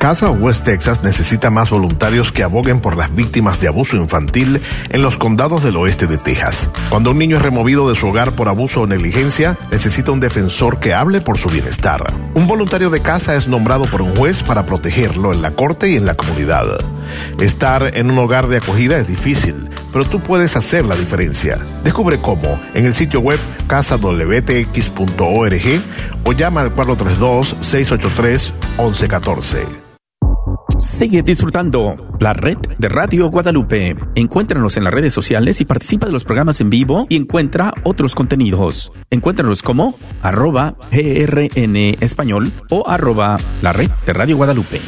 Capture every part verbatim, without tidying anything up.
Casa West Texas necesita más voluntarios que aboguen por las víctimas de abuso infantil en los condados del oeste de Texas. Cuando un niño es removido de su hogar por abuso o negligencia, necesita un defensor que hable por su bienestar. Un voluntario de casa es nombrado por un juez para protegerlo en la corte y en la comunidad. Estar en un hogar de acogida es difícil, pero tú puedes hacer la diferencia. Descubre cómo en el sitio web casa w t x punto org o llama al cuatro tres dos, seis ocho tres, once uno cuatro. Sigue disfrutando la red de Radio Guadalupe. Encuéntranos en las redes sociales y participa de los programas en vivo y encuentra otros contenidos. Encuéntranos como arroba grn español o arroba la red de Radio Guadalupe.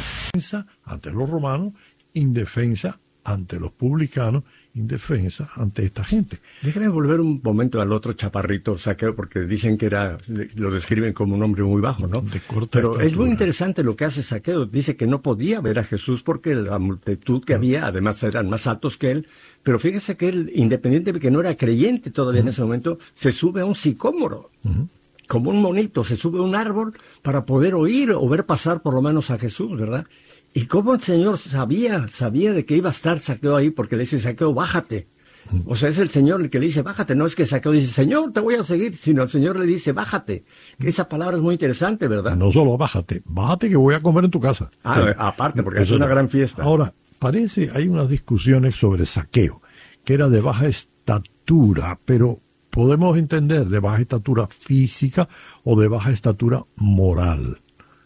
Ante los romanos, indefensa ante los publicanos, indefensa ante esta gente. Déjame volver un momento al otro chaparrito, Zaqueo, porque dicen que era, lo describen como un hombre muy bajo, ¿no? De corta Pero estatura. es muy interesante lo que hace Zaqueo. Dice que no podía ver a Jesús porque la multitud que había, además eran más altos que él. Pero fíjese que él, independiente de que no era creyente todavía uh-huh. en ese momento, se sube a un sicómoro. Uh-huh. Como un monito, se sube a un árbol para poder oír o ver pasar por lo menos a Jesús, ¿verdad? Y cómo el Señor sabía, sabía de que iba a estar Zaqueo ahí, porque le dice, Zaqueo, bájate. O sea, es el Señor el que dice, bájate. No es que Zaqueo dice, Señor, te voy a seguir, sino el Señor le dice, bájate. Que esa palabra es muy interesante, ¿verdad? No solo bájate, bájate que voy a comer en tu casa. Ah, sí. Aparte, porque es una gran fiesta. Ahora, parece, hay unas discusiones sobre Zaqueo, que era de baja estatura, pero podemos entender de baja estatura física o de baja estatura moral.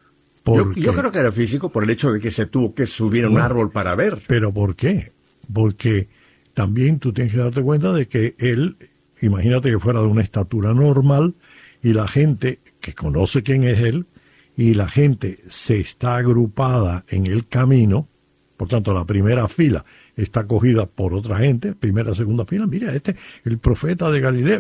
Yo, yo creo que era físico por el hecho de que se tuvo que subir a un bueno, árbol para ver. ¿Pero por qué? Porque también tú tienes que darte cuenta de que él, imagínate que fuera de una estatura normal y la gente que conoce quién es él y la gente se está agrupada en el camino, por tanto la primera fila está cogida por otra gente, primera, segunda fila, mira, este, el profeta de Galilea,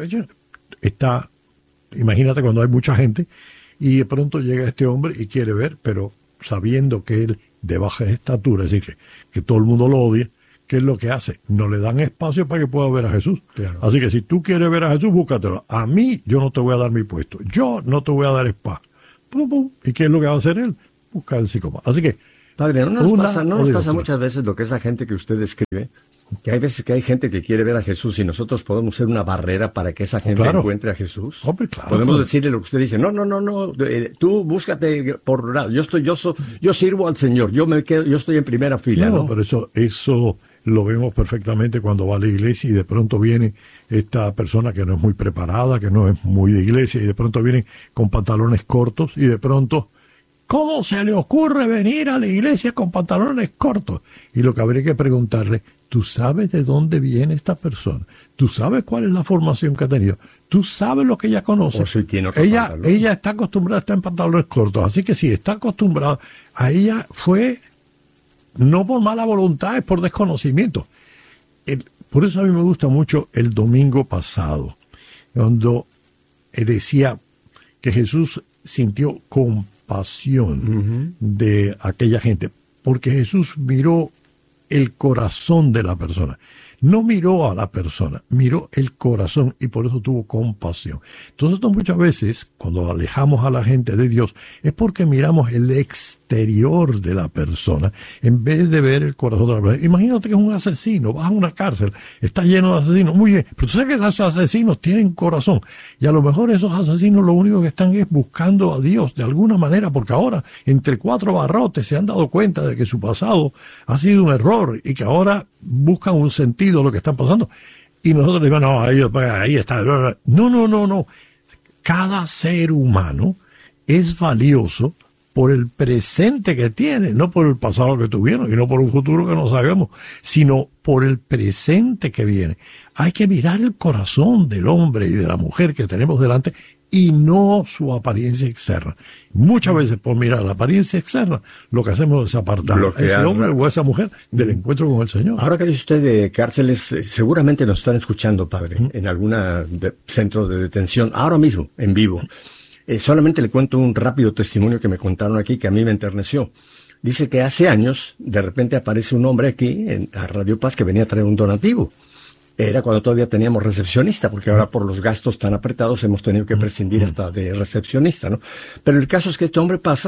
está, imagínate cuando hay mucha gente, y de pronto llega este hombre y quiere ver, pero sabiendo que él de baja estatura, es decir, que, que todo el mundo lo odia, ¿qué es lo que hace? No le dan espacio para que pueda ver a Jesús. Claro. Así que si tú quieres ver a Jesús, búscatelo. A mí, yo no te voy a dar mi puesto. Yo no te voy a dar espacio. Pum, pum. ¿Y qué es lo que va a hacer él? Buscar el psicópata. Así que... Padre, no nos pasa, no nos pasa muchas veces lo que esa gente que usted describe, que hay veces que hay gente que quiere ver a Jesús y nosotros podemos ser una barrera para que esa gente oh, claro. encuentre a Jesús. Oh, claro, podemos claro. decirle lo que usted dice. No, no, no, no. Eh, tú búscate por lado. Yo estoy, yo so, yo sirvo al Señor. Yo me quedo, yo estoy en primera fila. No, no, pero eso, eso lo vemos perfectamente cuando va a la iglesia y de pronto viene esta persona que no es muy preparada, que no es muy de iglesia y de pronto viene con pantalones cortos y de pronto, ¿cómo se le ocurre venir a la iglesia con pantalones cortos? Y lo que habría que preguntarle, ¿tú sabes de dónde viene esta persona? ¿Tú sabes cuál es la formación que ha tenido? ¿Tú sabes lo que ella conoce? O si tiene otro ella, pantalón. ella está acostumbrada a estar en pantalones cortos, así que si está acostumbrada, a ella fue no por mala voluntad, es por desconocimiento. El, por eso a mí me gusta mucho el domingo pasado, cuando decía que Jesús sintió compasión uh-huh. de aquella gente, porque Jesús miró el corazón de la persona. No miró a la persona, miró el corazón y por eso tuvo compasión. Entonces, muchas veces, cuando alejamos a la gente de Dios, es porque miramos el exterior de la persona en vez de ver el corazón de la persona. Imagínate que es un asesino, vas a una cárcel, está lleno de asesinos. Muy bien, pero tú sabes que esos asesinos tienen corazón. Y a lo mejor esos asesinos lo único que están es buscando a Dios de alguna manera, porque ahora, entre cuatro barrotes, se han dado cuenta de que su pasado ha sido un error y que ahora buscan un sentido lo que están pasando, y nosotros le decimos, no, ahí, ahí está, no, no, no, no, cada ser humano es valioso por el presente que tiene, no por el pasado que tuvieron, y no por un futuro que no sabemos, sino por el presente que viene. Hay que mirar el corazón del hombre y de la mujer que tenemos delante, y no su apariencia externa. Muchas veces por mirar la apariencia externa, lo que hacemos es apartar a ese hombre o a esa mujer del encuentro con el Señor. Ahora que dice usted de cárceles, eh, seguramente nos están escuchando, padre, ¿Mm? en algún de, centro de detención, ahora mismo, en vivo. Eh, solamente le cuento un rápido testimonio que me contaron aquí, que a mí me enterneció. Dice que hace años, de repente aparece un hombre aquí, en a Radio Paz, que venía a traer un donativo. Era cuando todavía teníamos recepcionista, porque ahora por los gastos tan apretados hemos tenido que prescindir hasta de recepcionista, ¿no? Pero el caso es que este hombre pasa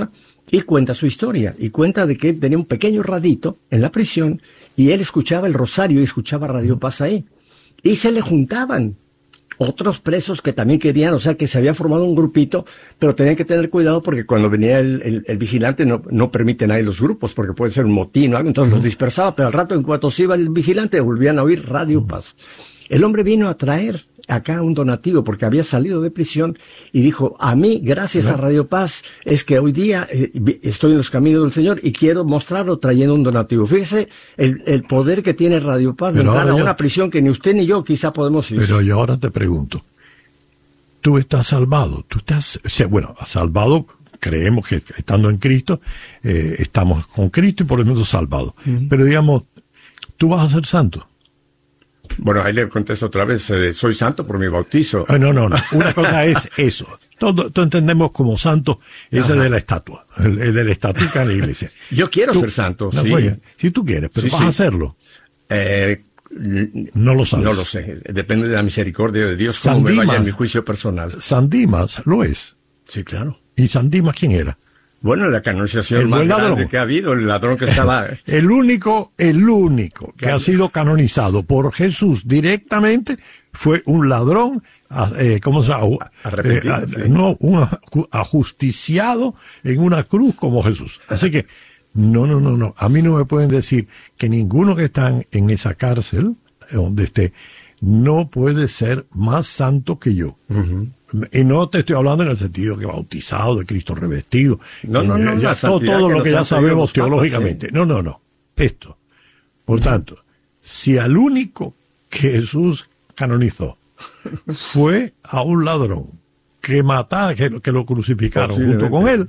y cuenta su historia, y cuenta de que él tenía un pequeño radito en la prisión, y él escuchaba el rosario y escuchaba Radio Paz ahí. Y se le juntaban otros presos que también querían, o sea que se había formado un grupito, pero tenían que tener cuidado porque cuando venía el, el, el vigilante no, no permiten ahí los grupos, porque puede ser un motín o algo, entonces los dispersaba, pero al rato en cuanto se iba el vigilante volvían a oír Radio Paz. El hombre vino a traer acá un donativo porque había salido de prisión y dijo, a mí, gracias a Radio Paz, es que hoy día eh, estoy en los caminos del Señor y quiero mostrarlo trayendo un donativo. Fíjese el, el poder que tiene Radio Paz de entrar a una yo, prisión que ni usted ni yo quizá podemos ir. Pero yo ahora te pregunto, tú estás salvado, tú estás, bueno, salvado, creemos que estando en Cristo, eh, estamos con Cristo y por lo menos salvados. Uh-huh. Pero digamos, tú vas a ser santo. Bueno, ahí le contesto otra vez, eh, soy santo por mi bautizo. Ah, no, no, no. Una cosa es eso. Todo, todo entendemos como santo ese Ajá. de la estatua, el, el de la estatua en la iglesia. Yo quiero tú, ser santo, no, sí. Oye, si tú quieres, pero sí, vas sí. a hacerlo. Eh, no lo sabes. No lo sé. Depende de la misericordia de Dios, cómo me vaya en mi juicio personal. San Dimas lo es. Sí, claro. ¿Y San Dimas quién era? Bueno, la canonización el más grande ladrón. que ha habido, el ladrón que estaba... el único, el único que ha sido canonizado por Jesús directamente fue un ladrón, eh, ¿cómo se llama? Arrepentido, eh, sí. No, un ajusticiado en una cruz como Jesús. Así que, no, no, no, no. A mí no me pueden decir que ninguno que está en esa cárcel, donde esté, no puede ser más santo que yo. Uh-huh. Y no te estoy hablando en el sentido que bautizado, de Cristo revestido. No, no, no. Ya, todo, todo lo que, que ya sabemos teológicamente. Papas, sí. No, no, no. Esto. Por tanto, si al único que Jesús canonizó fue a un ladrón que mataba, que, que lo crucificaron junto con él,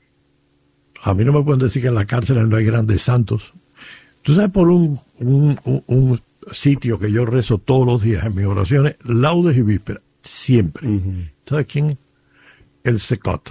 a mí no me pueden decir que en la cárcel no hay grandes santos. Tú sabes, por un, un, un, un sitio que yo rezo todos los días en mis oraciones, laudes y vísperas. Siempre. Uh-huh. ¿Sabes quién? El Secot.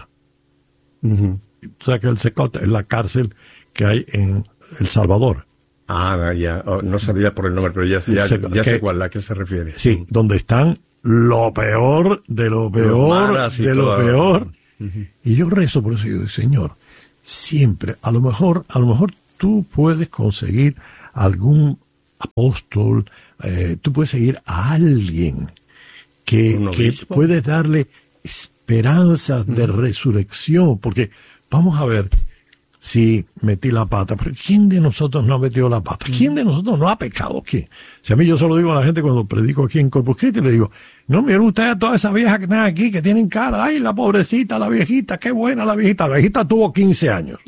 Uh-huh. ¿Sabes que el Secot es la cárcel que hay en El Salvador? Ah, ya. Oh, no sabía por el nombre, pero ya, ya, Secot, ya sé que, cuál, a qué se refiere. Sí, uh-huh. donde están lo peor de lo peor de lo todo. peor. Uh-huh. Y yo rezo por eso y digo, Señor, siempre, a lo mejor, a lo mejor tú puedes conseguir algún apóstol, eh, tú puedes seguir a alguien que, que puedes darle esperanza de mm. resurrección, porque vamos a ver si metí la pata, pero ¿quién de nosotros no ha metido la pata? ¿Quién de nosotros no ha pecado? ¿Quién? Si a mí yo solo digo a la gente cuando predico aquí en Corpus Christi, le digo, no mire usted a todas esas viejas que están aquí, que tienen cara, ay, la pobrecita, la viejita, qué buena la viejita, la viejita tuvo quince años,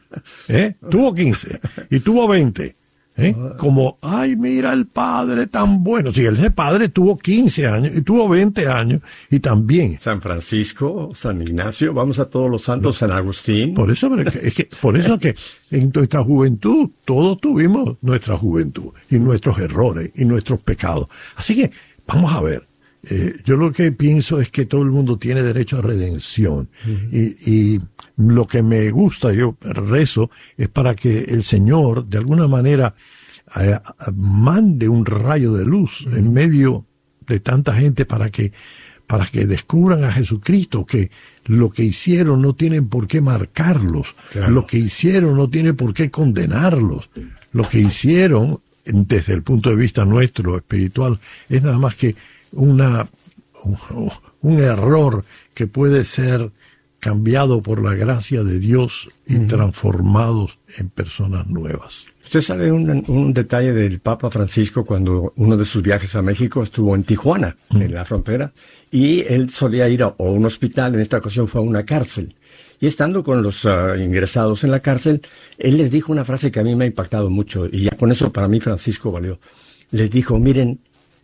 ¿eh? Tuvo quince y tuvo veinte. ¿Eh? Como, ay, mira el padre tan bueno. Sí, ese padre tuvo quince años y tuvo veinte años y también. San Francisco, San Ignacio, vamos a todos los santos, no, San Agustín. Por eso, pero es que, por eso que en nuestra juventud todos tuvimos nuestra juventud y nuestros errores y nuestros pecados. Así que, vamos a ver. Eh, yo lo que pienso es que todo el mundo tiene derecho a redención. Uh-huh. y, y lo que me gusta, yo rezo, es para que el Señor, de alguna manera, eh, mande un rayo de luz uh-huh. en medio de tanta gente para que, para que descubran a Jesucristo, que lo que hicieron no tienen por qué marcarlos, claro. Lo que hicieron no tiene por qué condenarlos, lo que hicieron, desde el punto de vista nuestro espiritual, es nada más que una un, un error que puede ser cambiado por la gracia de Dios y uh-huh. transformados en personas nuevas. Usted sabe un, un detalle del Papa Francisco cuando uno de sus viajes a México estuvo en Tijuana, uh-huh. en la frontera, y él solía ir a o un hospital, en esta ocasión fue a una cárcel. Y estando con los uh, ingresados en la cárcel, él les dijo una frase que a mí me ha impactado mucho, y ya con eso para mí Francisco valió. Les dijo, miren,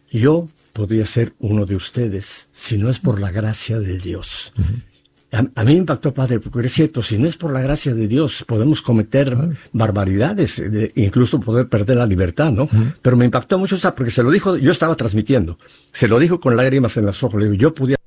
yo podría ser uno de ustedes si no es por la gracia de Dios. Uh-huh. A, a mí me impactó, padre, porque es cierto, si no es por la gracia de Dios, podemos cometer uh-huh. barbaridades, de, incluso poder perder la libertad, ¿no? Uh-huh. Pero me impactó mucho esa, porque se lo dijo, yo estaba transmitiendo, se lo dijo con lágrimas en los ojos, le digo, yo pudiera